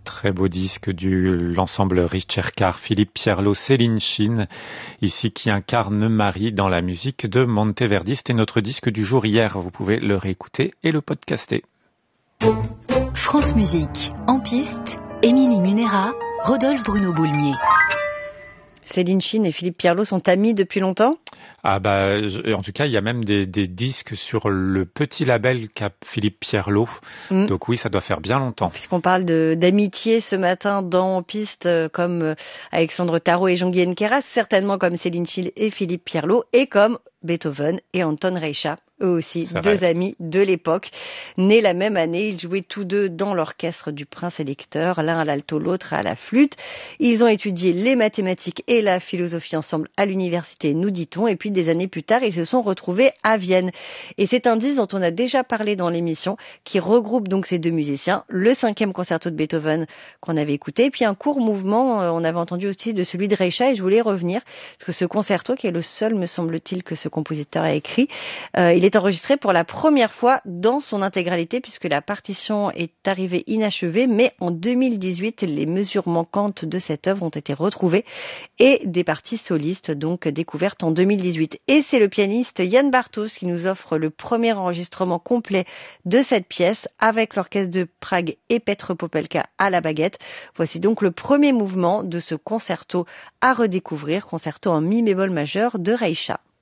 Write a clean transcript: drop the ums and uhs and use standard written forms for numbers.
très beau disque de l'ensemble Ricercar, Philippe Pierlot, Céline Chine, ici qui incarne Marie dans la musique de Monteverdi. C'était notre disque du jour hier, vous pouvez le réécouter et le podcaster. France Musique, en piste, Émilie Munera, Rodolphe Bruno Boulmier. Céline Chine et Philippe Pierlot sont amis depuis longtemps ? En tout cas, il y a même des disques sur le petit label qu'a Philippe Pierlot. Donc oui, ça doit faire bien longtemps. Puisqu'on parle d'amitié ce matin dans En piste, comme Alexandre Tarot et Jean-Guy Enqueras, certainement comme Céline Chine et Philippe Pierlot, et comme Beethoven et Anton Reicha, eux aussi, deux amis de l'époque. Nés la même année, ils jouaient tous deux dans l'orchestre du Prince électeur, l'un à l'alto, l'autre à la flûte. Ils ont étudié les mathématiques et la philosophie ensemble à l'université, nous dit-on, et puis des années plus tard, ils se sont retrouvés à Vienne. Et c'est un disque dont on a déjà parlé dans l'émission, qui regroupe donc ces deux musiciens, le 5e concerto de Beethoven qu'on avait écouté, et puis un court mouvement, on avait entendu aussi de celui de Reicha, et je voulais revenir, parce que ce concerto, qui est le seul, me semble-t-il, que ce compositeur a écrit, il est enregistré pour la première fois dans son intégralité, puisque la partition est arrivée inachevée, mais en 2018, les mesures manquantes de cette œuvre ont été retrouvées, et des parties solistes, donc découvertes en 2018. Et c'est le pianiste Yann Bartos qui nous offre le premier enregistrement complet de cette pièce, avec l'orchestre de Prague et Petr Popelka à la baguette. Voici donc le premier mouvement de ce concerto à redécouvrir, concerto en mi bémol majeur de Reicha.